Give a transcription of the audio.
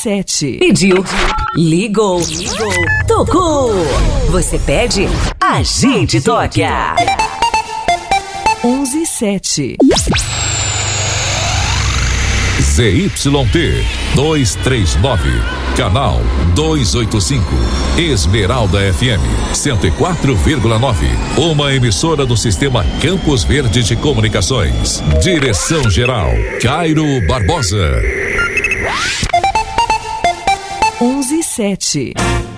11:07. Pediu, ligou, tocou. Você pede, a gente toca. 11:07. ZYT 239, canal 285, Esmeralda FM 104,9, uma emissora do Sistema Campos Verde de Comunicações. Direção-geral, Cairo Barbosa. 11:07.